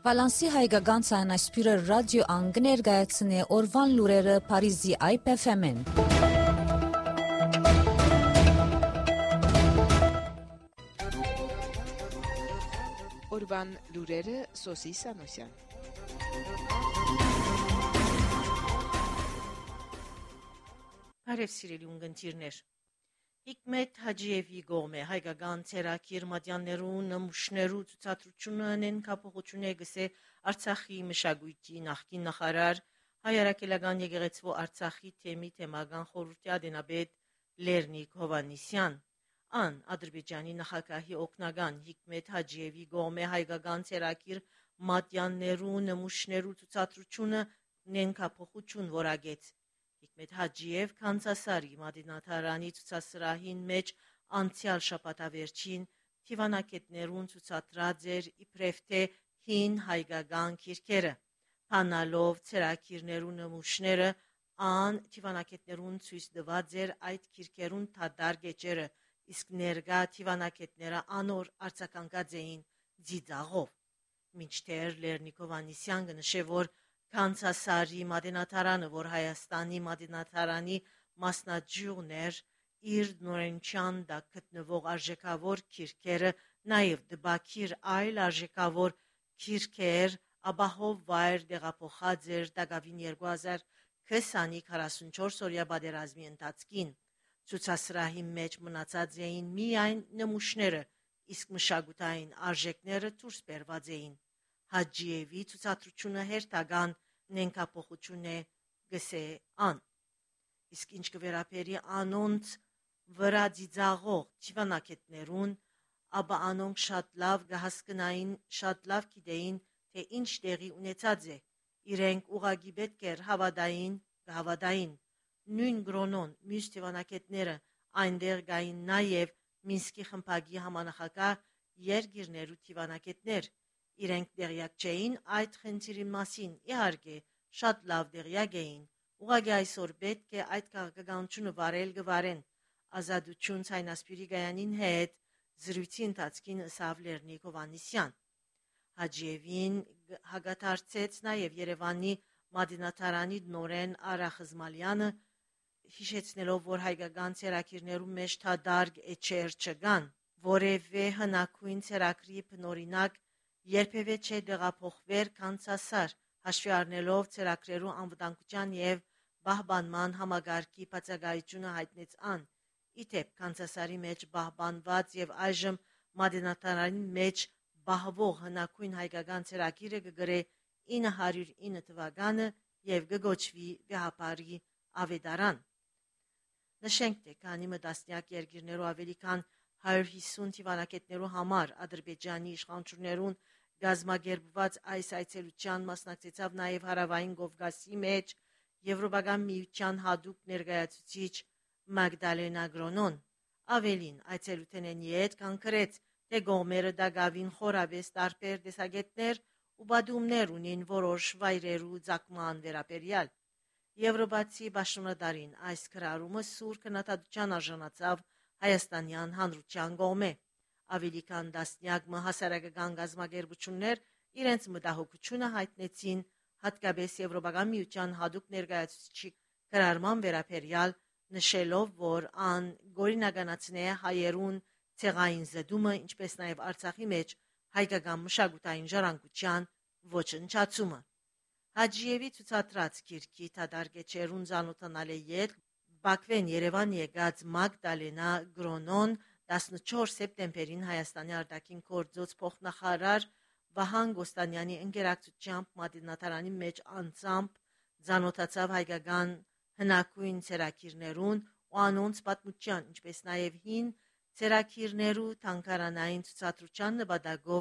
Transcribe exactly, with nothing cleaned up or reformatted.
Վալանսի հայկական ցանասպիրը ռադիո անգներգայացնե օրվան լուրերը Փարիզի այ պի էֆ էմ-ին։ Օրվան լուրերը Սոսի Սանոսյան։ Բարև սիրելի ունգընտիրներ։ Հիկմետ Հաջիևի գոմե հայկական ցերակիր մատյաններու նմուշներու ցուցադրությունը նենկապողություն է գսե Արցախի մշակույթի նախկին նախարար հայրաքելական եկեղեցու Արցախի թեմի թեմական խորհրդի ադենաբեդ Լեռնիկ Հովանիսյան ան Ադրբեջանի նախագահի օգնական Հիկմետ Հաջիևի գոմե հայկական ցերակիր մատյաններու նմուշներու ցուցադրությունը նենկապողություն որագեց Հիկմետ Հաջիև Կանցասարի Մադինաթարանի ցուցասրահին մեջ անցյալ շաբաթավերջին թիվանակետներուն ցուցադրած էր իբրև թե հին հայկական քիրքերը փանալով ցերակիրներու նմուշները ան թիվանակետներուն ցույց տված էր այդ քիրքերուն թադար գեճերը իսկ ներկա թիվանակետները անոր արձագանքած էին ձիծաղով մինչդեռ Լեռնիկ Հովանիսյան կնշե որ Կանցասարի Մադինաթարանը, որ Հայաստանի Մադինաթարանի մասնաճյուղն էր, իր նորենչյան դա գտնվող արժեքավոր քիրքերը, նաև դբակիր այլ արժեքավոր քիրքեր, ապահով վայր դեղափոխած էր դակավին երկու հազար քսանի քառասունչորս օրյա պատերազմի ընթացքին։ Ցուցասրահի մեջ մնացած էին միայն նմուշները, իսկ մշակութային արժեքները դուրս բերված էին։ Հաջիևի ցուցադրությունը հերթական նենկապողություն է գսե ան իսկ ինչ կվերապերի անոնց վրա ծիծաղող թիվանակետներուն ապա անոնք շատ լավ կհասկնային շատ լավ գիտեին թե ինչ տեղի ունեցած է իրենք ուղագի պետք էր հավատային կհավատային նույն գրոնոն մյուս թիվանակետները այնտեղ գային նաև Մինսկի խմբակի համանախագահ երկիրներու թիվանակետներ իրենք դերյակ չէին այդ խնդիրի մասին իհարկե շատ լավ դերյակ էին ուղղակի այսօր պետք է այդ քաղաքականությունը վարել գվարեն ազատություն ցայնասպիրի գայանին հետ զրույցի ընթացքին ըսավ Լեռնիկ Հովանիսյան Հաջիևին հագաթարցեց նաև Երևանի Մադինաթարանի նորեն Արա Խզմալյանը հիշեցնելով որ հայկական ցերակիրներու մեջ թադարգ էջեր չկան որևէ հնագույն ցերակրի բնօրինակ երբևէ չէ դեղափոխվեր Կանցասար հաշվի առնելով ցերակրերու անվտանգության եւ պահպանման համագարկի բացակայությունը հայտնեց ան իդեպ Կանցասարի մեջ պահպանված եւ այժմ Մադինաթարանի մեջ բահվող հնագույն հայկական ցերակիրը կգրե ինը հարյուր ինը թվականը եւ կգոչվի Վեհապարի ավետարան նշենք թե քանի մտասնյակ երկիրներու ավելի քան հարյուր հիսուն թիվանակետներու համար Ադրբեջանի իշխանություններուն գազագերբված այս այցելության մասնակցեցավ նաև հարավային Կովկասի մեջ Եվրոպական միության հատուկ ներկայացուցիչ Մագդալենա Գրոնոն ավելին այցելութենեն իդ կանգրեց թե գոմերը դակավին խորավես տարբեր տեսակետներ ու բադումներ ունին որոշ վայրերու ցակման վերաբերյալ Եվրոպացի բաշնորատարին այս քրարումը սուր քննադատության արժանացավ Հայաստանյան հանրության կողմէ ավելի քան տասնյակ հասարակական գազագերբություններ իրենց մտահոգությունը հայտնեցին հատկապես Եվրոպական միության հատուկ ներկայացուցիչի քրարման վերաբերյալ նշելով որ ան գորինականացնե հայերուն ցեղային զդումը ինչպես նաև Արցախի մեջ հայկական մշակութային ժառանգության ոչնչացումը Հաջիևի ցուցադրած քիրքի թադարգեչերուն զանոթանալի յետ Բաքվեն Երևան եկած Մագդալենա Գրոնոն տասնչորս սեպտեմբերին Հայաստանի արտաքին գործոց փոխնախարար Վահան Գոստանյանի ընկերակցությամբ Մադինաթարանի մեջ անցամբ զանոթացավ հայկական հնագույն ցերակիրներուն ու անոնց պատմության ինչպես նաև հին ցերակիրներու թանգարանային ցուցադրության նպատակով